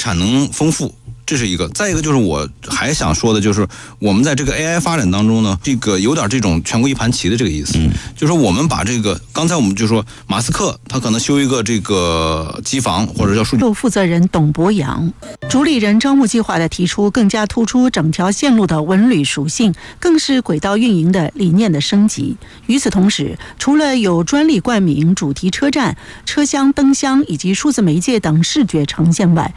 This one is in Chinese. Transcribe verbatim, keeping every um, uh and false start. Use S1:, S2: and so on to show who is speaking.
S1: 产能丰富。这是一个，再一个就是我还想说的，就是我们在这个 A I 发展当中呢，这个有点这种全国一盘棋的这个意思，嗯、就是我们把这个，刚才我们就说马斯克他可能修一个这个机房或者叫数据
S2: 负责人董博洋，主理人招募计划的提出，更加突出整条线路的文旅属性，更是轨道运营的理念的升级。与此同时，除了有专利冠名、主题车站、车厢、灯箱以及数字媒介等视觉呈现外，